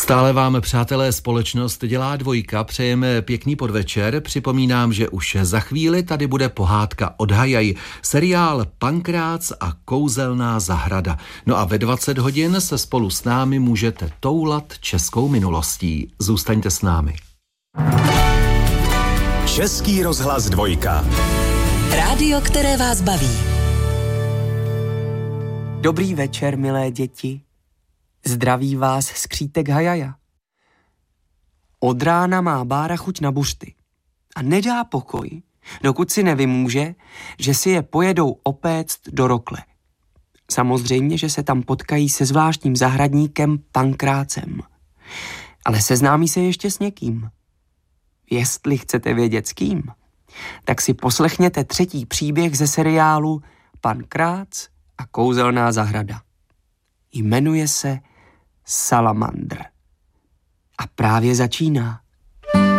Stále vám, přátelé, společnost dělá dvojka, přejeme pěkný podvečer. Připomínám, že už za chvíli tady bude pohádka od Hajaj, seriál Pankrác a kouzelná zahrada. No a ve 20 hodin se spolu s námi můžete toulat českou minulostí. Zůstaňte s námi. Český rozhlas dvojka. Rádio, které vás baví. Dobrý večer, milé děti. Zdraví vás skřítek Hajaja. Od rána má Bára chuť na bušty a nedá pokoj, dokud si nevymůže, že si je pojedou opéct do rokle. Samozřejmě, že se tam potkají se zvláštním zahradníkem Pankrácem. Ale seznámí se ještě s někým. Jestli chcete vědět s kým, tak si poslechněte 3. příběh ze seriálu Pankrác a kouzelná zahrada. Jmenuje se Salamandr. A právě začíná.